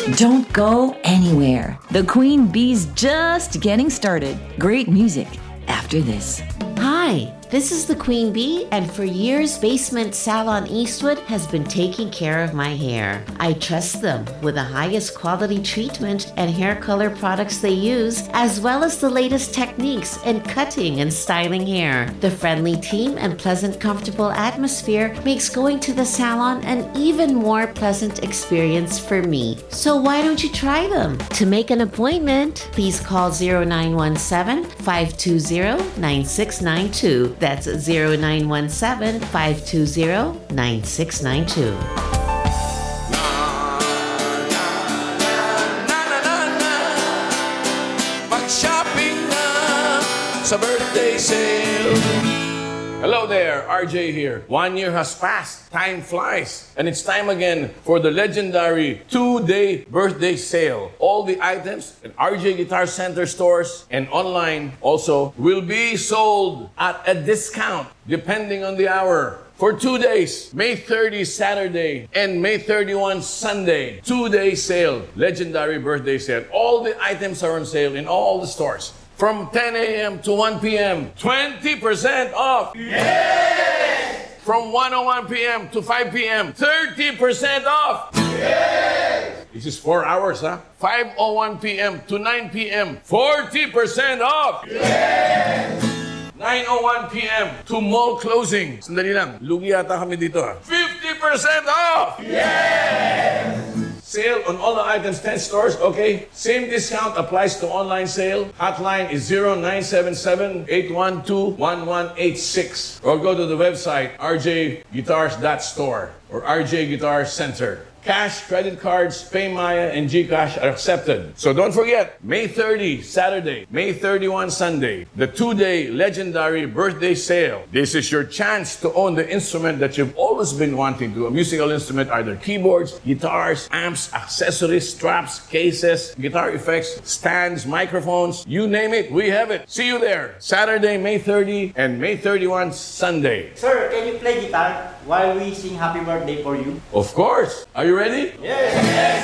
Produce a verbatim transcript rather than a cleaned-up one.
Don't go anywhere. The Queen Bee's just getting started. Great music after this. Hi, this is the Queen Bee, and for years, Basement Salon Eastwood has been taking care of my hair. I trust them with the highest quality treatment and hair color products they use, as well as the latest techniques in cutting and styling hair. The friendly team and pleasant, comfortable atmosphere makes going to the salon an even more pleasant experience for me. So why don't you try them? To make an appointment, please call zero nine one seven, five two zero, nine six nine two. That's zero nine one seven, five two zero, nine six nine two. Mag-shopping na sa birthday sale. Hello there, R J here. One year has passed. Time flies. And it's time again for the legendary two-day birthday sale. All the items at R J Guitar Center stores and online also will be sold at a discount depending on the hour. For two days, May thirtieth Saturday and May thirty-first Sunday, two-day sale, legendary birthday sale. All the items are on sale in all the stores. From ten a.m. to one p.m., twenty percent off. Yes! From one oh one p.m. to five p.m., thirty percent off. Yes! This is four hours, huh? five oh one p.m. to nine p.m., forty percent off. Yes! nine oh one p.m. to mall closing. Sandali lang, lugi yata kami dito, ha? fifty percent off. Yes! Sale on all the items, ten stores, okay? Same discount applies to online sale. Hotline is zero nine seven seven, eight one two, one one eight six. Or go to the website r j guitars dot store or R J Guitar Center. Cash, credit cards, PayMaya, and GCash are accepted. So don't forget, May thirtieth, Saturday, May thirty-first, Sunday, the two-day legendary birthday sale. This is your chance to own the instrument that you've always been wanting to. A musical instrument, either keyboards, guitars, amps, accessories, straps, cases, guitar effects, stands, microphones, you name it, we have it. See you there, Saturday, May thirtieth, and May thirty-first, Sunday. Sir, can you play guitar while we sing happy birthday for you? Of course. Are you ready? Yes! Yes!